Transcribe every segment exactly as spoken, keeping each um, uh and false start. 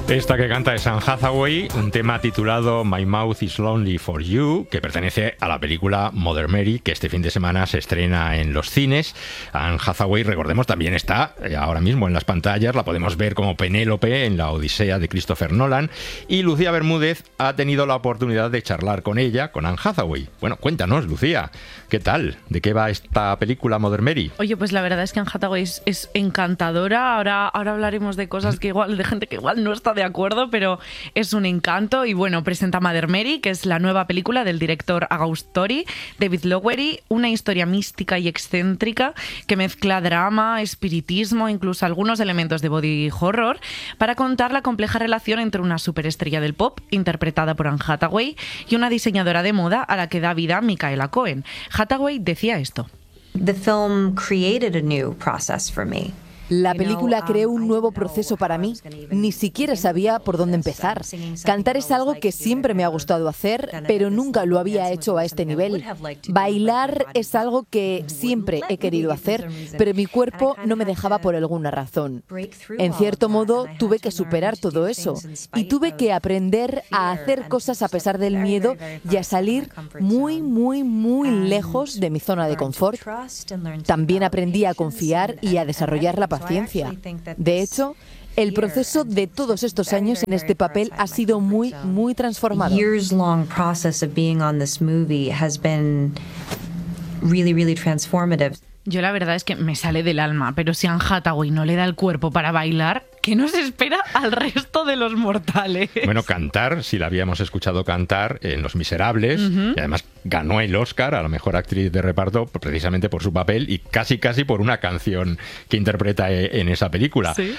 Esta que canta es Anne Hathaway, un tema titulado My Mouth is Lonely for You, que pertenece a la película Mother Mary, que este fin de semana se estrena en los cines. Anne Hathaway, recordemos, también está ahora mismo en las pantallas, la podemos ver como Penélope en La Odisea de Christopher Nolan, y Lucía Bermúdez ha tenido la oportunidad de charlar con ella, con Anne Hathaway. Bueno, cuéntanos, Lucía, ¿qué tal? ¿De qué va esta película Mother Mary? Oye, pues la verdad es que Anne Hathaway es, es encantadora. Ahora, ahora hablaremos de cosas que igual, de gente que igual no está de acuerdo, pero es un encanto. Y bueno, presenta Mother Mary, que es la nueva película del director Augustori, David Lowery, una historia mística y excéntrica que mezcla drama, espiritismo, incluso algunos elementos de body horror, para contar la compleja relación entre una superestrella del pop, interpretada por Anne Hathaway, y una diseñadora de moda a la que da vida Micaela Cohen. Hathaway decía esto: The film created a new process for me. La película creó un nuevo proceso para mí. Ni siquiera sabía por dónde empezar. Cantar es algo que siempre me ha gustado hacer, pero nunca lo había hecho a este nivel. Bailar es algo que siempre he querido hacer, pero mi cuerpo no me dejaba por alguna razón. En cierto modo, tuve que superar todo eso y tuve que aprender a hacer cosas a pesar del miedo y a salir muy, muy, muy lejos de mi zona de confort. También aprendí a confiar y a desarrollar la paciencia. De hecho, el proceso de todos estos años en este papel ha sido muy, muy transformador. Years long process of being on this movie has been really, really transformative. Yo la verdad es que me sale del alma, pero si Anne Hathaway no le da el cuerpo para bailar, ¿qué nos espera al resto de los mortales? Bueno, cantar, si la habíamos escuchado cantar en Los Miserables, uh-huh. y además ganó el Oscar a la mejor actriz de reparto precisamente por su papel y casi casi por una canción que interpreta en esa película. ¿Sí?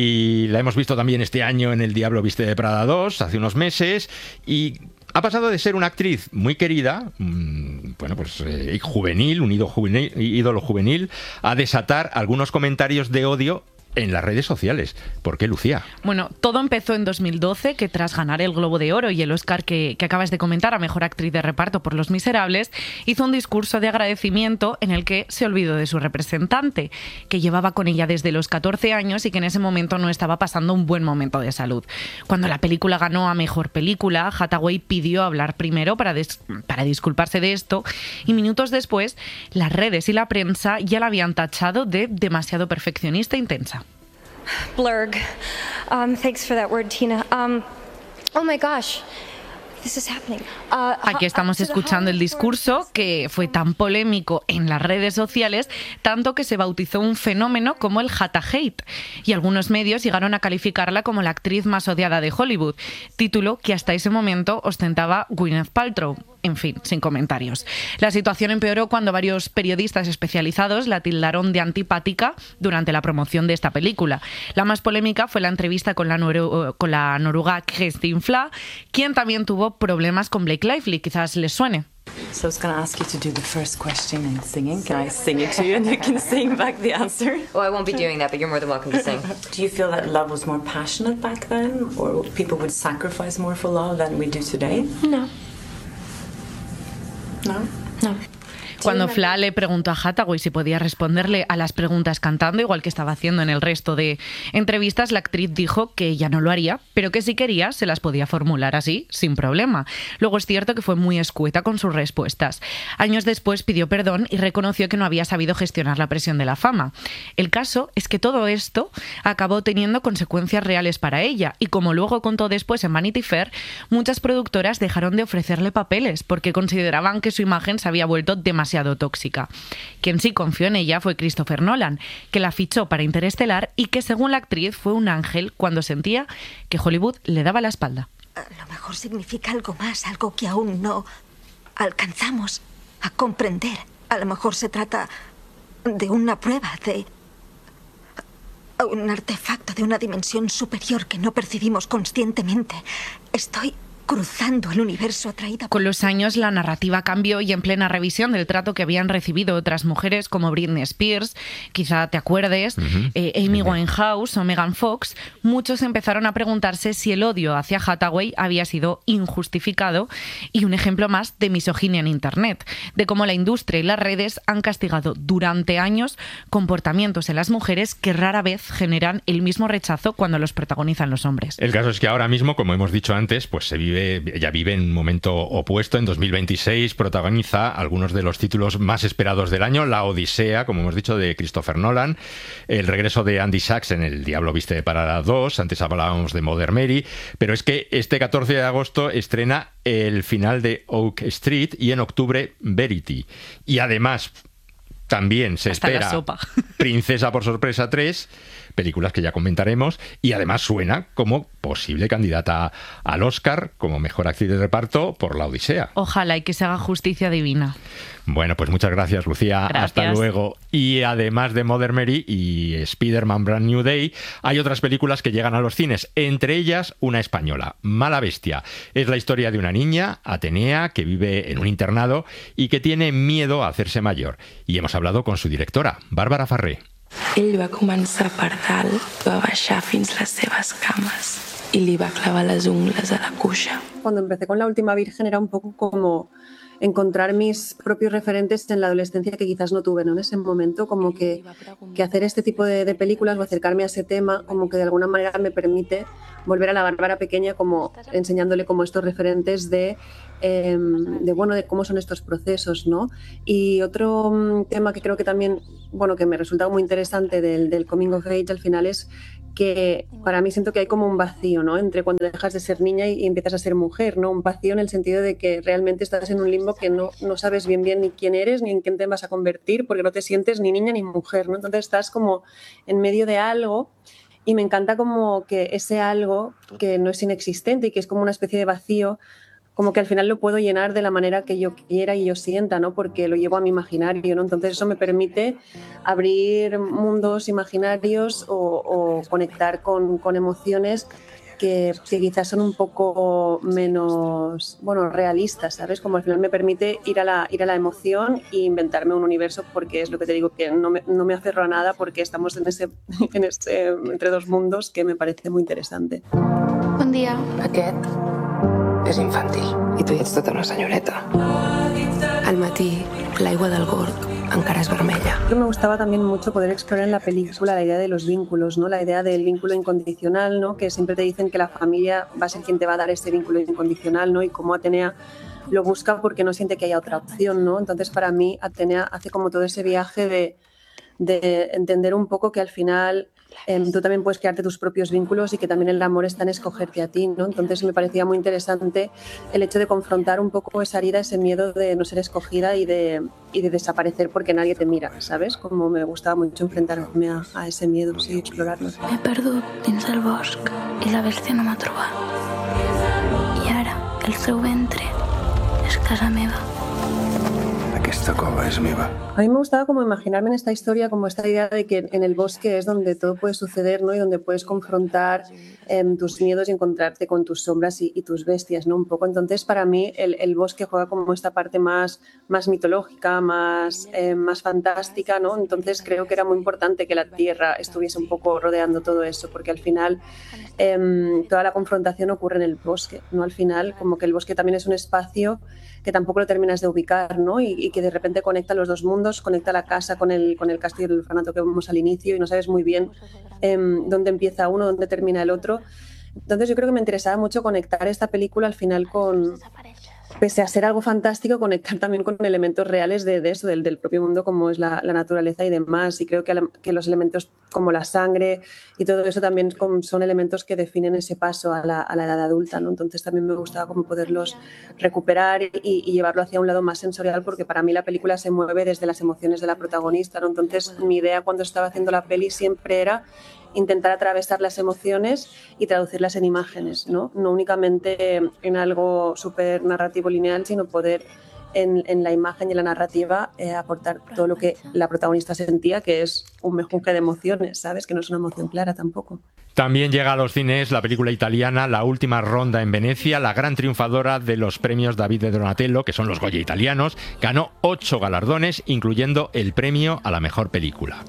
Y la hemos visto también este año en El Diablo Viste de Prada dos, hace unos meses, y ha pasado de ser una actriz muy querida, mmm, bueno, pues eh, juvenil, un ídolo juvenil, ídolo juvenil, a desatar algunos comentarios de odio en las redes sociales. ¿Por qué, Lucía? Bueno, todo empezó en dos mil doce, que tras ganar el Globo de Oro y el Oscar que, que acabas de comentar a Mejor Actriz de Reparto por Los Miserables, hizo un discurso de agradecimiento en el que se olvidó de su representante, que llevaba con ella desde los catorce años y que en ese momento no estaba pasando un buen momento de salud. Cuando la película ganó a Mejor Película, Hathaway pidió hablar primero para, des- para disculparse de esto, y minutos después las redes y la prensa ya la habían tachado de demasiado perfeccionista e intensa. Blurg. Um, thanks for that word, Tina. Um, oh my gosh. This is happening. Uh, Aquí estamos escuchando el discurso que fue tan polémico en las redes sociales, tanto que se bautizó un fenómeno como el Hatha Hate, y algunos medios llegaron a calificarla como la actriz más odiada de Hollywood, título que hasta ese momento ostentaba Gwyneth Paltrow. En fin, sin comentarios. La situación empeoró cuando varios periodistas especializados la tildaron de antipática durante la promoción de esta película. La más polémica fue la entrevista con la, noru- con la noruega Kristin Fla, quien también tuvo problemas con Blake Lively. Quizás les suene. So I was going to ask you to do the first question in singing. Can I sing it to you and you can sing back the answer? Well, I won't be doing that, but you're more than welcome to sing. Do you feel that love was more passionate back then, or people would sacrifice more for love than we do today? No. No? No. Cuando Fla le preguntó a Hathaway si podía responderle a las preguntas cantando, igual que estaba haciendo en el resto de entrevistas, la actriz dijo que ella no lo haría, pero que si quería se las podía formular así, sin problema. Luego es cierto que fue muy escueta con sus respuestas. Años después pidió perdón y reconoció que no había sabido gestionar la presión de la fama. El caso es que todo esto acabó teniendo consecuencias reales para ella, y como luego contó después en Vanity Fair, muchas productoras dejaron de ofrecerle papeles porque consideraban que su imagen se había vuelto demasiado tóxica. Quien sí confió en ella fue Christopher Nolan, que la fichó para Interestelar y que, según la actriz, fue un ángel cuando sentía que Hollywood le daba la espalda. A lo mejor significa algo más, algo que aún no alcanzamos a comprender. A lo mejor se trata de una prueba, de un artefacto de una dimensión superior que no percibimos conscientemente. Estoy cruzando el universo atraída. Con los años la narrativa cambió y en plena revisión del trato que habían recibido otras mujeres como Britney Spears, quizá te acuerdes, uh-huh. eh, Amy uh-huh. Winehouse o Megan Fox, muchos empezaron a preguntarse si el odio hacia Hathaway había sido injustificado y un ejemplo más de misoginia en Internet, de cómo la industria y las redes han castigado durante años comportamientos en las mujeres que rara vez generan el mismo rechazo cuando los protagonizan los hombres. El caso es que ahora mismo, como hemos dicho antes, pues se vive ella vive en un momento opuesto. En dos mil veintiséis protagoniza algunos de los títulos más esperados del año: La Odisea, como hemos dicho, de Christopher Nolan, el regreso de Andy Sachs en El Diablo Viste de Prada dos, antes hablábamos de Mother Mary, pero es que este catorce de agosto estrena el final de Oak Street y en octubre Verity. Y además también se Hasta espera Princesa por sorpresa tres, películas que ya comentaremos, y además suena como posible candidata al Oscar como mejor actriz de reparto por La Odisea. Ojalá y que se haga justicia divina. Bueno, pues muchas gracias, Lucía. Gracias. Hasta luego. Y además de Mother Mary y Spider-Man Brand New Day, hay otras películas que llegan a los cines, entre ellas una española, Mala Bestia. Es la historia de una niña, Atenea, que vive en un internado y que tiene miedo a hacerse mayor. Y hemos hablado con su directora, Bàrbara Ferrer. Ell va començar per dalt, va baixar fins les seves cames i li va clavar les ungles a la cuixa. Cuando empecé con La Última Virgen era un poco como encontrar mis propios referentes en la adolescencia que quizás no tuve, ¿no? En ese momento, como que, que hacer este tipo de, de películas o acercarme a ese tema, como que de alguna manera me permite volver a la Bárbara pequeña, como enseñándole como estos referentes de, eh, de, bueno, de cómo son estos procesos, ¿no? Y otro um, tema que creo que también, bueno, que me resulta muy interesante del, del coming of age al final es que para mí siento que hay como un vacío, ¿no? Entre cuando dejas de ser niña y, y empiezas a ser mujer, ¿no? Un vacío en el sentido de que realmente estás en un limbo que no, no sabes bien bien ni quién eres ni en quién te vas a convertir, porque no te sientes ni niña ni mujer, ¿no? Entonces estás como en medio de algo y me encanta como que ese algo que no es inexistente y que es como una especie de vacío, como que al final lo puedo llenar de la manera que yo quiera y yo sienta, ¿no? Porque lo llevo a mi imaginario, ¿no? Entonces eso me permite abrir mundos imaginarios o, o conectar con, con emociones que, que quizás son un poco menos, bueno, realistas, ¿sabes? Como al final me permite ir a la, ir a la emoción e inventarme un universo, porque es lo que te digo, que no me, no me aferro a nada porque estamos en ese, en ese entre dos mundos que me parece muy interesante. Bon dia. Aquest és infantil i tu ja ets tota una senyoreta. Al matí, l'aigua del Gorg encara és vermella. Me gustaba también mucho poder explorar en la película la idea de los vínculos, ¿no? La idea del vínculo incondicional, ¿no? Que siempre te dicen que la familia va a ser quien te va a dar ese vínculo incondicional, ¿no? Y cómo Atenea lo busca porque no siente que haya otra opción, ¿no? Entonces para mí Atenea hace como todo ese viaje de, de entender un poco que al final Eh, tú también puedes crearte tus propios vínculos y que también el amor está en escogerte a ti, ¿no? Entonces me parecía muy interesante el hecho de confrontar un poco esa herida, ese miedo de no ser escogida y de, y de desaparecer porque nadie te mira, ¿sabes? Como me gustaba mucho enfrentarme a, a ese miedo, sí, explorarlo. M'he perdut dins el bosc i la bèstia no m'ha trobat. I ara el seu ventre és casa meva. Esta cova es meva. A mí me gustaba como imaginarme en esta historia como esta idea de que en el bosque es donde todo puede suceder, ¿no? Y donde puedes confrontar eh, tus miedos y encontrarte con tus sombras y, y tus bestias, ¿no? Un poco. Entonces para mí el, el bosque juega como esta parte más, más mitológica, más, eh, más fantástica, ¿no? Entonces creo que era muy importante que la tierra estuviese un poco rodeando todo eso, porque al final eh, toda la confrontación ocurre en el bosque, ¿no? Al final como que el bosque también es un espacio que tampoco lo terminas de ubicar, ¿no? Y, y que de repente conecta los dos mundos, conecta la casa con el, con el castillo del orfanato que vemos al inicio y no sabes muy bien eh, dónde empieza uno, dónde termina el otro. Entonces yo creo que me interesaba mucho conectar esta película al final con, pese a ser algo fantástico, conectar también con elementos reales de, de eso, del, del propio mundo, como es la, la naturaleza y demás. Y creo que, que los elementos como la sangre y todo eso también son elementos que definen ese paso a la, a la edad adulta, ¿no? Entonces también me gustaba como poderlos recuperar y, y llevarlo hacia un lado más sensorial, porque para mí la película se mueve desde las emociones de la protagonista, ¿no? Entonces mi idea cuando estaba haciendo la peli siempre era intentar atravesar las emociones y traducirlas en imágenes, ¿no? No únicamente en algo súper narrativo lineal, sino poder en, en la imagen y en la narrativa eh, aportar todo lo que la protagonista sentía, que es un mejunje de emociones, ¿sabes? Que no es una emoción clara tampoco. También llega a los cines la película italiana La última ronda en Venecia, la gran triunfadora de los premios David de Donatello, que son los Goya italianos. Ganó ocho galardones, incluyendo el premio a la mejor película.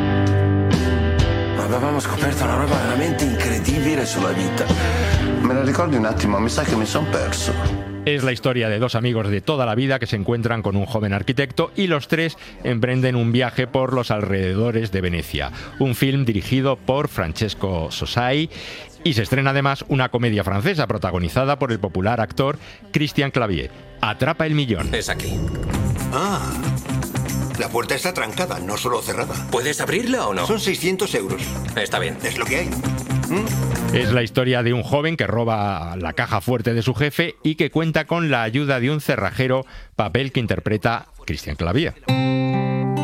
Avevamo scoperto una roba veramente incredibile sulla vita. Me la ricordi un attimo? Mi sa che mi son perso. Es la historia de dos amigos de toda la vida que se encuentran con un joven arquitecto y los tres emprenden un viaje por los alrededores de Venecia. Un film dirigido por Francesco Sosai y se estrena además una comedia francesa protagonizada por el popular actor Christian Clavier. Atrapa el millón. Es aquí. Ah, la puerta está trancada, no solo cerrada. ¿Puedes abrirla o no? Son seiscientos euros. Está bien. Es lo que hay. ¿Mm? Es la historia de un joven que roba la caja fuerte de su jefe y que cuenta con la ayuda de un cerrajero, papel que interpreta Christian Clavier.